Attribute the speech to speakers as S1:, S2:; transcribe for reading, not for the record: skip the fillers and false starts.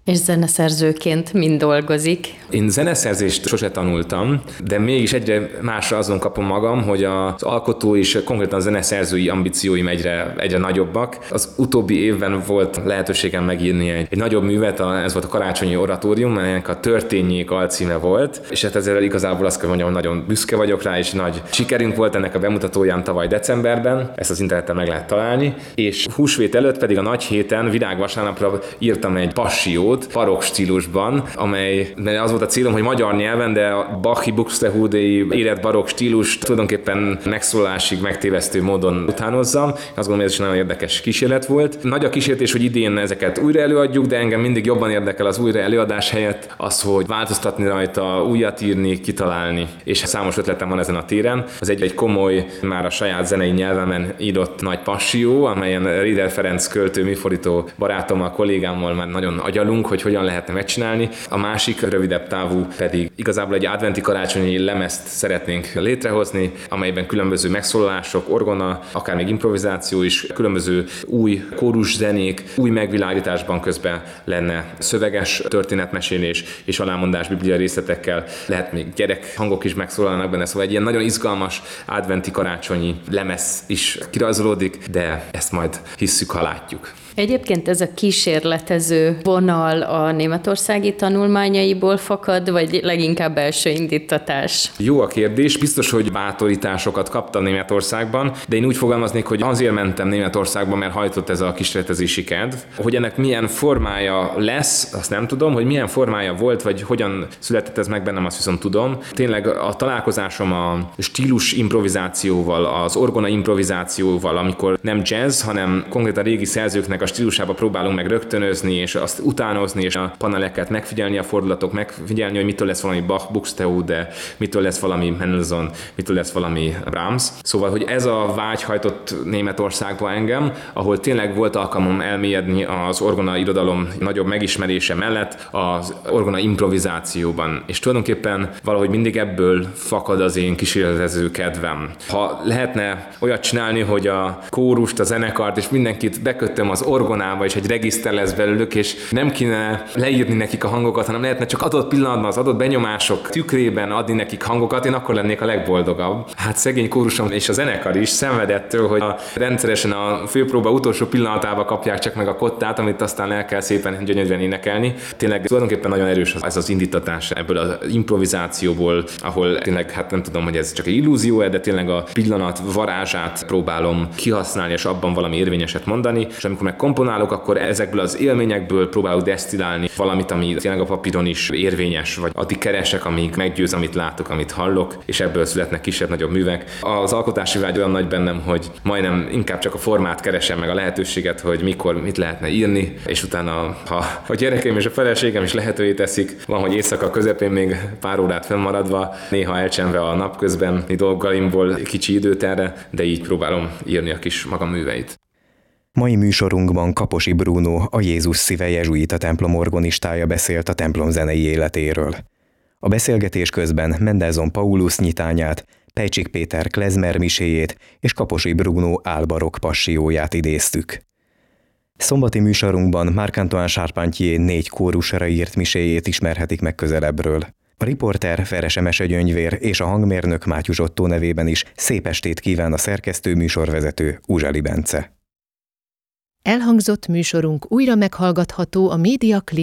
S1: És zeneszerzőként mind dolgozik?
S2: Én zeneszerzést sose tanultam, de mégis egyre másra azon kapom magam, hogy az alkotó és konkrétan a zeneszerzői ambícióim egyre nagyobbak. Az utóbbi évben volt lehetőségem megírni egy nagyobb művet, ez volt a Karácsonyi Oratórium, melynek a Történjék alcíme volt, és hát ezzel igazából azt kell mondjam, hogy nagyon büszke vagyok rá, és nagy sikerünk volt ennek a bemutatóján tavaly decemberben, ezt az interneten meg lehet találni, és húsvét előtt pedig a nagy héten, virágvasárnapra írtam egy passió, barokk stílusban, amely az volt a célom, hogy magyar nyelven, de a Bachi buxtehudei érett barokk stílust tulajdonképpen megszólalásig megtévesztő módon utánozzam. Azt gondolom, hogy ez is nagyon érdekes kísérlet volt. Nagy a kísértés, hogy idén ezeket újra előadjuk, de engem mindig jobban érdekel az újra előadás helyett az, hogy változtatni rajta, újat írni, kitalálni. És számos ötletem van ezen a téren. Az egy komoly, már a saját zenei nyelvemen írott nagy passió, amelyen Rieder Ferenc költő, műfordító barátommal, kollégámmal már nagyon agyalunk, hogy hogyan lehetne megcsinálni. A másik, rövidebb távú pedig igazából egy adventi karácsonyi lemezt szeretnénk létrehozni, amelyben különböző megszólalások, orgona, akár még improvizáció is, különböző új kóruszenék, új megvilágításban közben lenne szöveges történetmesélés és alámondás biblia részletekkel, lehet még gyerekhangok is megszólalnak benne, szóval egy ilyen nagyon izgalmas adventi karácsonyi lemez is kirajzolódik, de ezt majd hisszük, ha látjuk.
S1: Egyébként ez a kísérletező vonal a németországi tanulmányaiból fakad, vagy leginkább belső indítatás?
S2: Jó a kérdés. Biztos, hogy bátorításokat kaptam Németországban, de én úgy fogalmaznék, hogy azért mentem Németországba, mert hajtott ez a kísérletezési kedv. Hogy ennek milyen formája lesz, azt nem tudom, hogy milyen formája volt, vagy hogyan született ez meg bennem, azt viszont tudom. Tényleg a találkozásom a stílus improvizációval, az orgona improvizációval, amikor nem jazz, hanem konkrétan a régi szerzőknek a stílusába próbálunk meg rögtönözni, és azt utánozni, és a paneleket megfigyelni, a fordulatok megfigyelni, hogy mitől lesz valami Bach, Buxtehude, mitől lesz valami Mendelssohn, mitől lesz valami Brahms. Szóval, hogy ez a vágy hajtott Németországba engem, ahol tényleg volt alkalmam elmélyedni az orgona irodalom nagyobb megismerése mellett az orgona improvizációban. És tulajdonképpen valahogy mindig ebből fakad az én kísérletező kedvem. Ha lehetne olyat csinálni, hogy a kórust, a zenekart és mindenkit bekötöm az orgonába, és egy regiszter lesz belőlük, és nem kéne leírni nekik a hangokat, hanem lehetne csak adott pillanatban, az adott benyomások tükrében adni nekik hangokat, én akkor lennék a legboldogabb. Hát szegény kórusom és a zenekar is szenvedettől, hogy rendszeresen a főpróba utolsó pillanatában kapják csak meg a kottát, amit aztán el kell szépen gyönyörűen énekelni. Tényleg tulajdonképpen nagyon erős ez az indítatás ebből az improvizációból, ahol tényleg, hát nem tudom, hogy ez csak egy illúzió, de tényleg a pillanat varázsát próbálom kihasználni, és abban valami érvényeset mondani, és amikor meg komponálok, akkor ezekből az élményekből próbálok desztillálni valamit, ami tényleg a papíron is érvényes, vagy addig keresek, amíg meggyőz, amit látok, amit hallok, és ebből születnek kisebb-nagyobb művek. Az alkotási vágy olyan nagy bennem, hogy majdnem inkább csak a formát keresem, meg a lehetőséget, hogy mikor mit lehetne írni, és utána, ha a gyerekeim és a feleségem is lehetővé teszik, van, hogy éjszaka közepén még pár órát fennmaradva, néha elcsenve a napközben dolgaimból kicsi időt erre, de így próbálom írni a kis magam műveit.
S3: Mai műsorunkban Kaposi Bruno, a Jézus Szíve jezsuita templom orgonistája beszélt a templom zenei életéről. A beszélgetés közben Mendelssohn Paulus nyitányát, Pejcsik Péter klezmer miséjét és Kaposi Bruno álbarokk passzióját idéztük. Szombati műsorunkban Marc-Antoine Charpentier 4 kórusra írt miséjét ismerhetik meg közelebbről. A riporter Ferese Mesegyöngyvér és a hangmérnök Mátyus Ottó nevében is szép estét kíván a szerkesztő műsorvezető Uzsali Bence.
S4: Elhangzott műsorunk újra meghallgatható a Média Klik